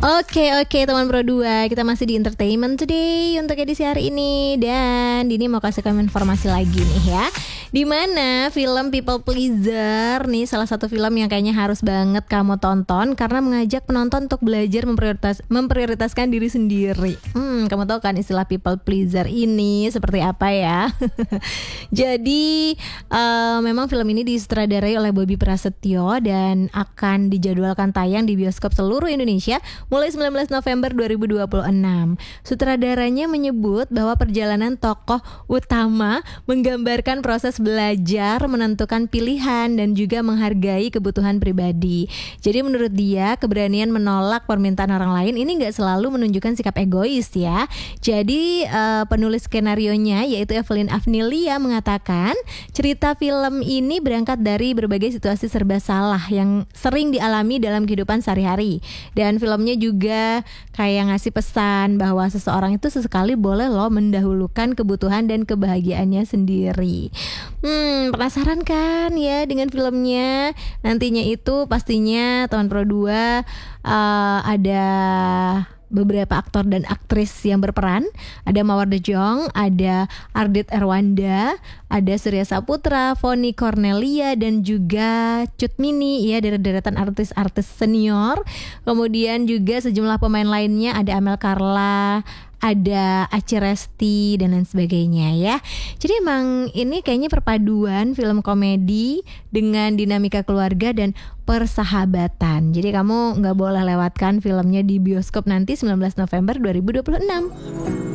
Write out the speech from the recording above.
Oke teman Pro 2, kita masih di Entertainment Today untuk edisi hari ini. Dan Dini mau kasih kamu informasi lagi nih ya, dimana film People Pleaser nih salah satu film yang kayaknya harus banget kamu tonton, karena mengajak penonton untuk belajar memprioritaskan diri sendiri. Kamu tahu kan istilah People Pleaser ini seperti apa ya? Jadi memang film ini disutradarai oleh Bobby Prasetyo dan akan dijadwalkan tayang di bioskop seluruh Indonesia mulai 19 November 2026. Sutradaranya menyebut bahwa perjalanan tokoh utama menggambarkan proses belajar, menentukan pilihan, dan juga menghargai kebutuhan pribadi. Jadi menurut dia, keberanian menolak permintaan orang lain ini gak selalu menunjukkan sikap egois ya. Jadi penulis skenarionya yaitu Evelyn Afnilia mengatakan cerita film ini berangkat dari berbagai situasi serba salah yang sering dialami dalam kehidupan sehari-hari. Dan filmnya juga kayak ngasih pesan bahwa seseorang itu sesekali boleh loh mendahulukan kebutuhan dan kebahagiaannya sendiri. Penasaran kan ya dengan filmnya? Nantinya itu pastinya teman Pro 2 ada beberapa aktor dan aktris yang berperan. Ada Mawar De Jong, ada Ardit Erwanda, ada Surya Saputra, Foni Cornelia, dan juga Cut Mini ya, dari deretan artis-artis senior. Kemudian juga sejumlah pemain lainnya, ada Amel Carla, ada Aci Resti, dan lain sebagainya ya. Jadi emang ini kayaknya perpaduan film komedi dengan dinamika keluarga dan persahabatan. Jadi kamu gak boleh lewatkan filmnya di bioskop nanti 19 November 2026.